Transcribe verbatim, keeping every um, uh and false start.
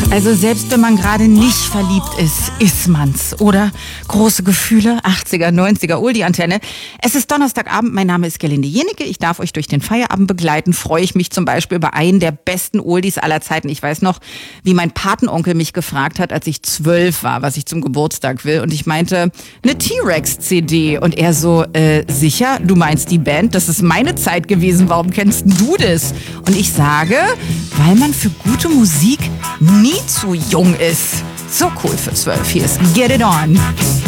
Also selbst wenn man gerade nicht verliebt ist, ist man's, oder? Große Gefühle, achtziger, neunziger, Oldie-Antenne. Es ist Donnerstagabend, mein Name ist Gerlinde Jenecke. Ich darf euch durch den Feierabend begleiten. Freue ich mich zum Beispiel über einen der besten Oldies aller Zeiten. Ich weiß noch, wie mein Patenonkel mich gefragt hat, als ich zwölf war, was ich zum Geburtstag will. Und ich meinte, eine T-Rex-C D. Und er so, äh, sicher? Du meinst die Band? Das ist meine Zeit gewesen. Warum kennst du das? Und ich sage, weil man für gute Musik nie zu jung ist. So cool für zwölf. Hier ist Get It On.